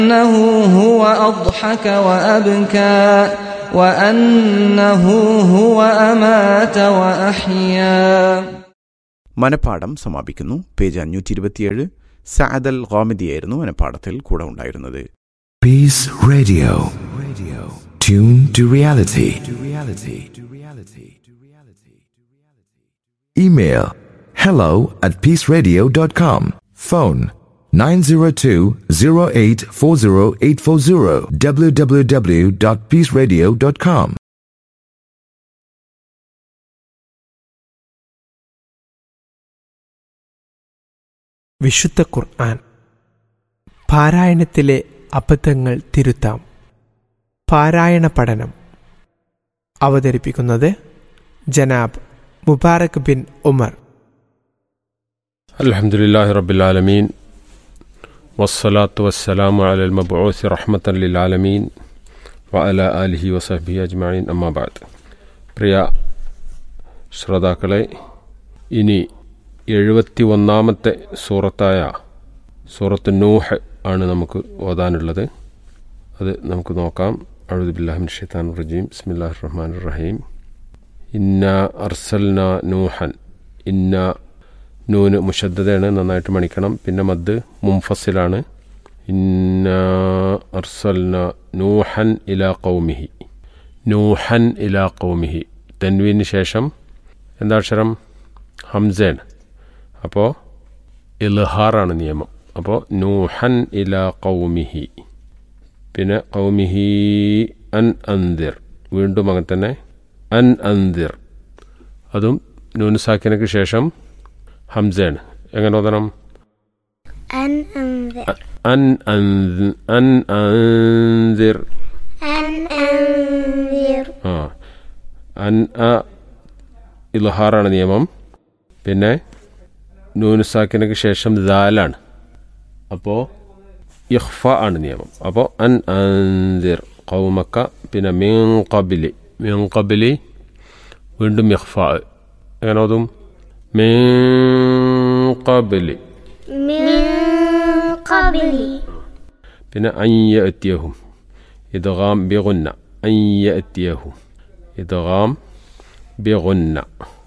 أنه هو أضحك وأبكى وأنه هو أمات وأحيا. മനപ്പാഠം സമാപിക്കുന്നു. പേജ് 527. സഅദൽ ഗാമിദിയായിരുന്നു മനപ്പാഠത്തിൽ കൂടെ ഉണ്ടായിരുന്നത്. Peace Radio. Tune to reality. Email hello@peaceradio.com. Phone 902-0840840 www.peaceradio.com. വിശുദ്ധ ഖുർആൻ പാരായണത്തിലെ അബദ്ധങ്ങൾ തിരുത്താം. പാരായണ പഠനം അവതരിപ്പിക്കുന്നത് ജനാബ് മുബാറക് ബിൻ ഉമർ. അൽഹംദുലില്ലാഹി റബ്ബിൽ ആലമീൻ വസ്സലാത്തു വസ്സലാമു അലൽ മബ്ഊസ് റഹ്മത്തൻ ലിൽ ആലമീൻ വഅലാ ആലിഹി വസഹ്ബിഹി അജ്മഈൻ. അമ്മാ ബഅദ്. പ്രിയ ശ്രോതാക്കളെ, ഇനി 71-ാമത്തെ സൂറത്തായ സൂറത്ത് നൂഹ് ആണ് നമുക്ക് ഓതാനുള്ളത്. അത് നമുക്ക് നോക്കാം. അഊദു ബില്ലാഹി മിനശ് ശൈത്താനിർ റജീം. ബിസ്മില്ലാഹിർ റഹ്മാനിർ റഹീം. ഇന്നാ അർസൽനാ നൂഹൻ. ഇന്ന നൂന് മുശദ്ദദയാണ്, നന്നായിട്ട് മണിക്കണം. പിന്നെ മദ് മുൻഫസിലാണ്. ഇന്നാ അർസൽനാ നൂഹൻ ഇലാ ഖൗമിഹി. നൂഹൻ ഇലാ ഖൗമിഹി. തൻവീന് ശേഷം എന്താ അക്ഷരം? ഹംസയാണ്. അപ്പോൾ ഇൽഹാറാണ് നിയമം. അപ്പോൾ നൂഹൻ ഇലാ ഖൗമിഹി. പിന്നെ ഖൗമിഹി അൻ അൻദിർ. വീണ്ടും അങ്ങനെ തന്നെ അൻ അൻദിർ. അതും നൂന് സാക്കിനക്ക് ശേഷം ഹംസയാണ്. എങ്ങനെ ഓതണം? അൻ അൻദിർ. അൻ ഇൽഹാറാണ് നിയമം. പിന്നെ നൂന് സാക്കിനക്ക് ശേഷം ദാലാണ്. അപ്പോൾ ഇഖ്ഫ ആണ് നിയമം. അപ്പോൾ അൻ അൻദിർ ഖൗമക്ക. പിന്നെ മിൻ ഖബ്ലി. മിൻ ഖബ്ലി വീണ്ടും ഇഖ്ഫ. എങ്ങനെ ഓതും? മിൻ ഖബ്ലി. പിന്നെ അൻ യഅതിയഹും. ഇദ്ഗാം ബിഗുന്ന. അൻ യഅതിയഹും. ഇദ്ഗാം ബിഗുന്ന.